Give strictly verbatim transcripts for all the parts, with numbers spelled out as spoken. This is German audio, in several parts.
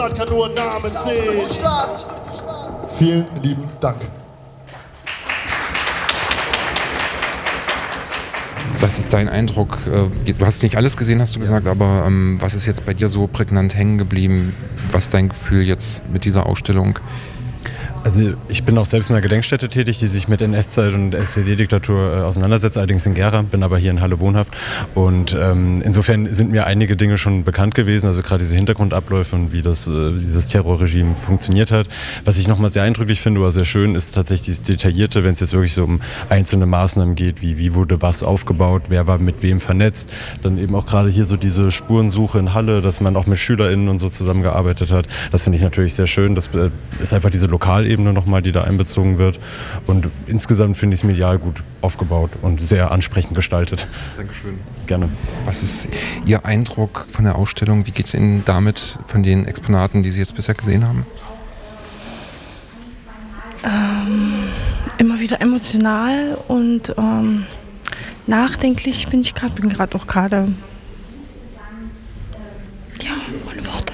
Kann nur Namen zählen. Vielen lieben Dank. Was ist dein Eindruck? Du hast nicht alles gesehen, hast du gesagt, aber ähm, was ist jetzt bei dir so prägnant hängen geblieben? Was ist dein Gefühl jetzt mit dieser Ausstellung? Also ich bin auch selbst in einer Gedenkstätte tätig, die sich mit N S-Zeit und S E D-Diktatur äh, auseinandersetzt, allerdings in Gera, bin aber hier in Halle wohnhaft. Und ähm, insofern sind mir einige Dinge schon bekannt gewesen, also gerade diese Hintergrundabläufe und wie das, äh, dieses Terrorregime funktioniert hat. Was ich nochmal sehr eindrücklich finde oder sehr schön, ist tatsächlich dieses Detaillierte, wenn es jetzt wirklich so um einzelne Maßnahmen geht, wie wie wurde was aufgebaut, wer war mit wem vernetzt. Dann eben auch gerade hier so diese Spurensuche in Halle, dass man auch mit SchülerInnen und so zusammengearbeitet hat. Das finde ich natürlich sehr schön. Das äh, ist einfach diese Lokalebene nochmal, die da einbezogen wird. Und insgesamt finde ich es medial gut aufgebaut und sehr ansprechend gestaltet. Dankeschön. Gerne. Was ist Ihr Eindruck von der Ausstellung? Wie geht es Ihnen damit, von den Exponaten, die Sie jetzt bisher gesehen haben? Ähm, immer wieder emotional und ähm, nachdenklich bin ich gerade, bin gerade auch gerade, ja, ohne Worte.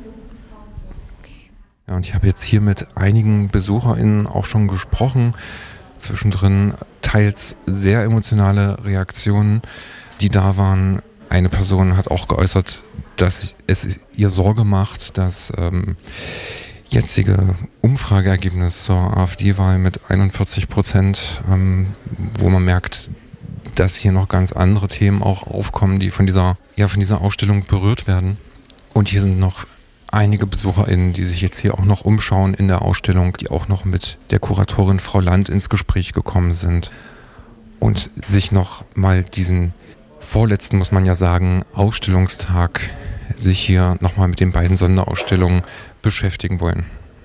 Ja, und ich habe jetzt hier mit einigen BesucherInnen auch schon gesprochen. Zwischendrin teils sehr emotionale Reaktionen, die da waren. Eine Person hat auch geäußert, dass es ihr Sorge macht, dass ähm, jetzige Umfrageergebnis zur AfD-Wahl mit einundvierzig Prozent, ähm, wo man merkt, dass hier noch ganz andere Themen auch aufkommen, die von dieser, ja, von dieser Ausstellung berührt werden. Und hier sind noch einige BesucherInnen, die sich jetzt hier auch noch umschauen in der Ausstellung, die auch noch mit der Kuratorin Frau Land ins Gespräch gekommen sind und sich noch mal diesen vorletzten, muss man ja sagen, Ausstellungstag sich hier nochmal mit den beiden Sonderausstellungen beschäftigen wollen.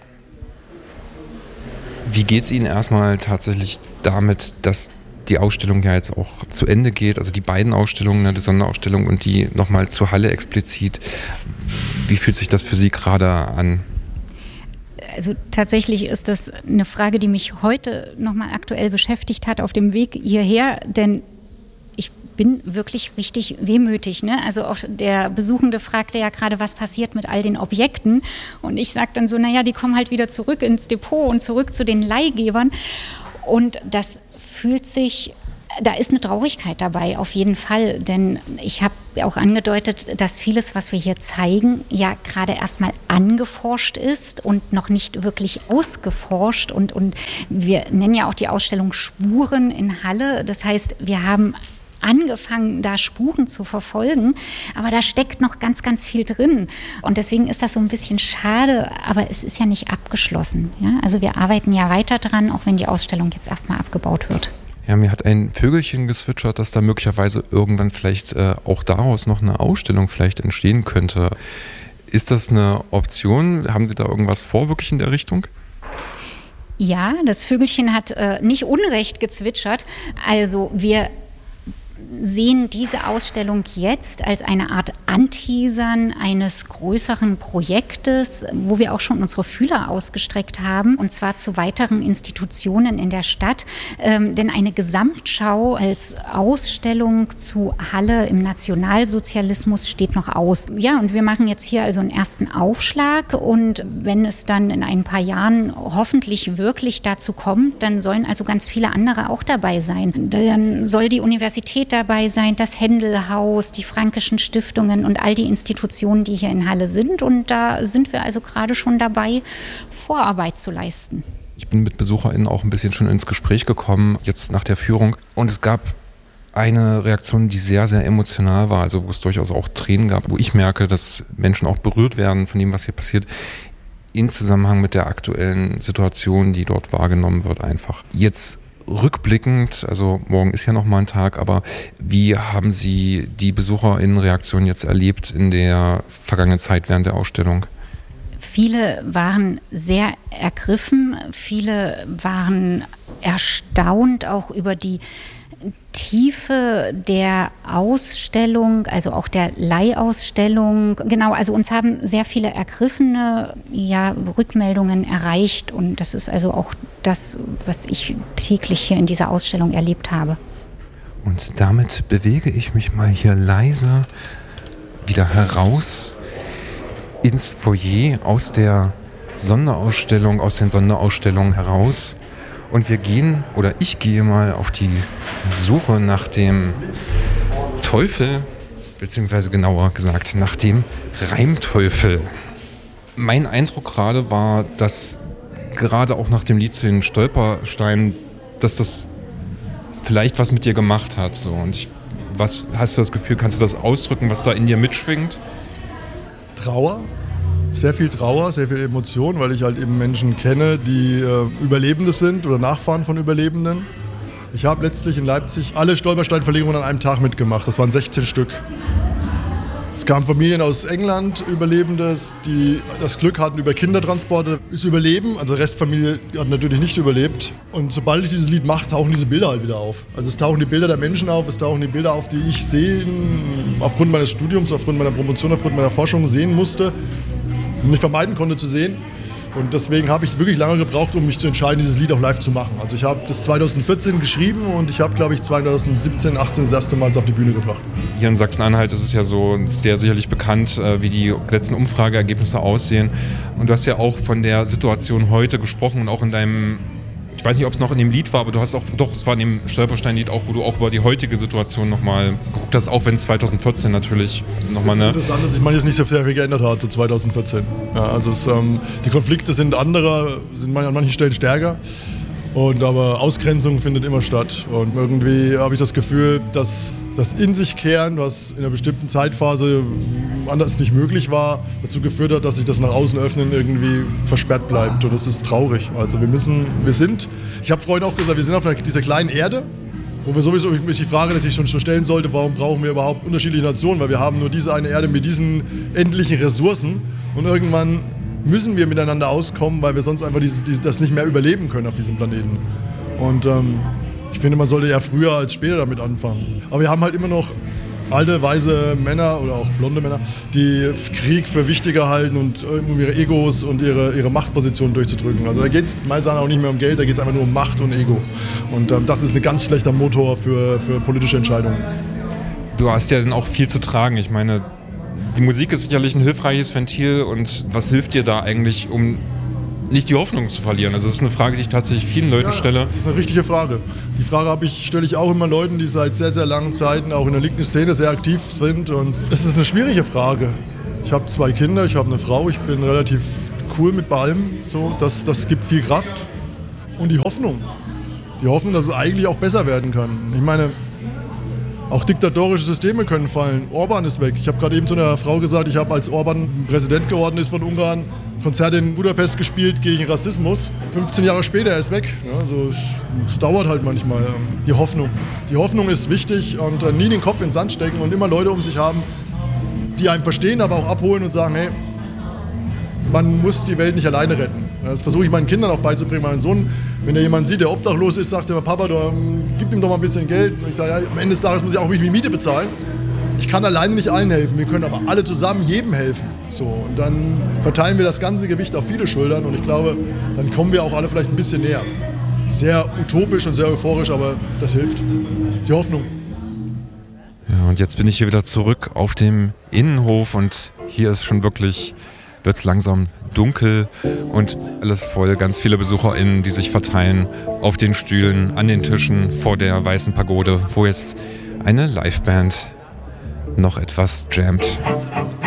Wie geht es Ihnen erstmal tatsächlich damit, dass die Ausstellung ja jetzt auch zu Ende geht, also die beiden Ausstellungen, ne, die Sonderausstellung und die nochmal zur Halle explizit. Wie fühlt sich das für Sie gerade an? Also tatsächlich ist das eine Frage, die mich heute nochmal aktuell beschäftigt hat auf dem Weg hierher, denn ich bin wirklich richtig wehmütig. Ne? Also auch der Besuchende fragte ja gerade, was passiert mit all den Objekten? Und ich sage dann so, naja, die kommen halt wieder zurück ins Depot und zurück zu den Leihgebern. Und das fühlt sich, da ist eine Traurigkeit dabei, auf jeden Fall. Denn ich habe auch angedeutet, dass vieles, was wir hier zeigen, ja gerade erstmal angeforscht ist und noch nicht wirklich ausgeforscht. Und, und wir nennen ja auch die Ausstellung Spuren in Halle. Das heißt, wir haben angefangen, da Spuren zu verfolgen, aber da steckt noch ganz, ganz viel drin. Und deswegen ist das so ein bisschen schade, aber es ist ja nicht abgeschlossen. Ja? Also wir arbeiten ja weiter dran, auch wenn die Ausstellung jetzt erstmal abgebaut wird. Ja, mir hat ein Vögelchen gezwitschert, dass da möglicherweise irgendwann vielleicht äh, auch daraus noch eine Ausstellung vielleicht entstehen könnte. Ist das eine Option? Haben Sie da irgendwas vor, wirklich in der Richtung? Ja, das Vögelchen hat äh, nicht unrecht gezwitschert. Also wir sehen diese Ausstellung jetzt als eine Art Anteasern eines größeren Projektes, wo wir auch schon unsere Fühler ausgestreckt haben, und zwar zu weiteren Institutionen in der Stadt. Ähm, denn eine Gesamtschau als Ausstellung zu Halle im Nationalsozialismus steht noch aus. Ja, und wir machen jetzt hier also einen ersten Aufschlag, und wenn es dann in ein paar Jahren hoffentlich wirklich dazu kommt, dann sollen also ganz viele andere auch dabei sein. Dann soll die Universität dabei sein, das Händel-Haus, die Frankischen Stiftungen und all die Institutionen, die hier in Halle sind. Und da sind wir also gerade schon dabei, Vorarbeit zu leisten. Ich bin mit BesucherInnen auch ein bisschen schon ins Gespräch gekommen, jetzt nach der Führung. Und es gab eine Reaktion, die sehr, sehr emotional war, also wo es durchaus auch Tränen gab, wo ich merke, dass Menschen auch berührt werden von dem, was hier passiert, in Zusammenhang mit der aktuellen Situation, die dort wahrgenommen wird einfach. Jetzt rückblickend, also morgen ist ja noch mal ein Tag, aber wie haben Sie die BesucherInnen-Reaktion jetzt erlebt in der vergangenen Zeit während der Ausstellung? Viele waren sehr ergriffen, viele waren erstaunt auch über die Tiefe der Ausstellung, also auch der Leihausstellung. Genau, also uns haben sehr viele ergriffene ja, Rückmeldungen erreicht, und das ist also auch das, was ich täglich hier in dieser Ausstellung erlebt habe. Und damit bewege ich mich mal hier leise wieder heraus ins Foyer aus der Sonderausstellung, aus den Sonderausstellungen heraus. Und wir gehen, oder ich gehe mal auf die Suche nach dem Teufel, beziehungsweise genauer gesagt nach dem Reimteufel. Mein Eindruck gerade war, dass gerade auch nach dem Lied zu den Stolpersteinen, dass das vielleicht was mit dir gemacht hat. So. Und ich, was hast du das Gefühl, kannst du das ausdrücken, was da in dir mitschwingt? Trauer, sehr viel Trauer, sehr viel Emotion, weil ich halt eben Menschen kenne, die äh, Überlebende sind oder Nachfahren von Überlebenden. Ich habe letztlich in Leipzig alle Stolpersteinverlegungen an einem Tag mitgemacht. Das waren sechzehn Stück. Es kamen Familien aus England, Überlebende, die das Glück hatten, über Kindertransporte zu überleben. Also die Restfamilie hat natürlich nicht überlebt. Und sobald ich dieses Lied mache, tauchen diese Bilder halt wieder auf. Also es tauchen die Bilder der Menschen auf, es tauchen die Bilder auf, die ich sehen, aufgrund meines Studiums, aufgrund meiner Promotion, aufgrund meiner Forschung sehen musste und nicht vermeiden konnte zu sehen. Und deswegen habe ich wirklich lange gebraucht, um mich zu entscheiden, dieses Lied auch live zu machen. Also ich habe das zweitausendvierzehn geschrieben und ich habe, glaube ich, zweitausendsiebzehn, achtzehn das erste Mal auf die Bühne gebracht. Hier in Sachsen-Anhalt ist es ja so, ist dir sicherlich bekannt, wie die letzten Umfrageergebnisse aussehen. Und du hast ja auch von der Situation heute gesprochen und auch in deinem, ich weiß nicht, ob es noch in dem Lied war, aber du hast auch, doch, es war in dem Stolperstein-Lied auch, wo du auch über die heutige Situation nochmal geguckt hast, auch wenn es zweitausendvierzehn natürlich nochmal eine... Das ist interessant, dass sich manches nicht so sehr viel geändert hat zu zweitausendvierzehn. Ja, also es, ähm, die Konflikte sind anderer, sind an manchen Stellen stärker. Und aber Ausgrenzung findet immer statt. Und irgendwie habe ich das Gefühl, dass das In sich kehren, was in einer bestimmten Zeitphase anders nicht möglich war, dazu geführt hat, dass sich das nach außen öffnen irgendwie versperrt bleibt. Und das ist traurig. Also wir müssen, wir sind, ich habe vorhin auch gesagt, wir sind auf einer, dieser kleinen Erde, wo wir sowieso mich die Frage natürlich schon stellen sollte, warum brauchen wir überhaupt unterschiedliche Nationen? Weil wir haben nur diese eine Erde mit diesen endlichen Ressourcen und irgendwann müssen wir miteinander auskommen, weil wir sonst einfach dieses, dieses, das nicht mehr überleben können auf diesem Planeten. Und ähm, ich finde, man sollte eher früher als später damit anfangen. Aber wir haben halt immer noch alte, weise Männer oder auch blonde Männer, die Krieg für wichtiger halten und um ihre Egos und ihre, ihre Machtpositionen durchzudrücken. Also da geht es meines Erachtens auch nicht mehr um Geld, da geht es einfach nur um Macht und Ego. Und ähm, das ist ein ganz schlechter Motor für, für politische Entscheidungen. Du hast ja dann auch viel zu tragen. Ich meine, die Musik ist sicherlich ein hilfreiches Ventil und was hilft dir da eigentlich, um nicht die Hoffnung zu verlieren? Also das ist eine Frage, die ich tatsächlich vielen Leuten ja, stelle. Das ist eine richtige Frage. Die Frage habe ich, stelle ich auch immer Leuten, die seit sehr, sehr langen Zeiten auch in der linken Szene sehr aktiv sind. Und es ist eine schwierige Frage. Ich habe zwei Kinder, ich habe eine Frau, ich bin relativ cool mit allem. So, das, das gibt viel Kraft. Und die Hoffnung. Die Hoffnung, dass es eigentlich auch besser werden kann. Ich meine, auch diktatorische Systeme können fallen. Orban ist weg. Ich habe gerade eben zu einer Frau gesagt, ich habe, als Orban Präsident geworden ist von Ungarn, Konzerte in Budapest gespielt gegen Rassismus. fünfzehn Jahre später, er ist weg. Ja, also es, es dauert halt manchmal. Die Hoffnung. Die Hoffnung ist wichtig und äh, nie den Kopf in den Sand stecken und immer Leute um sich haben, die einen verstehen, aber auch abholen und sagen, hey, man muss die Welt nicht alleine retten. Das versuche ich meinen Kindern auch beizubringen. Mein Sohn, wenn er jemanden sieht, der obdachlos ist, sagt er, Papa, du, gib ihm doch mal ein bisschen Geld. Und ich sage, ja, am Ende des Tages muss ich auch die Miete bezahlen. Ich kann alleine nicht allen helfen, wir können aber alle zusammen jedem helfen. So, und dann verteilen wir das ganze Gewicht auf viele Schultern und ich glaube, dann kommen wir auch alle vielleicht ein bisschen näher. Sehr utopisch und sehr euphorisch, aber das hilft. Die Hoffnung. Ja, und jetzt bin ich hier wieder zurück auf dem Innenhof und hier ist schon wirklich, wird es langsam dunkel und alles voll, ganz viele BesucherInnen, die sich verteilen auf den Stühlen, an den Tischen vor der weißen Pagode, wo jetzt eine Liveband noch etwas jammt.